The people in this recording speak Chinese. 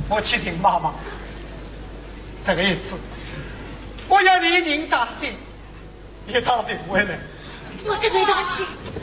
我去听妈妈，这个一次，我要你一定答谢，也答谢回来。 我这个答谢。